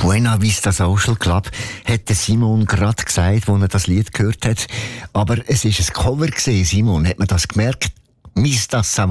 Buena Vista Social Club, hat Simon gerade gesagt, als er das Lied gehört hat. Aber es war ein Cover gewesen, Simon. Hat man das gemerkt? Mista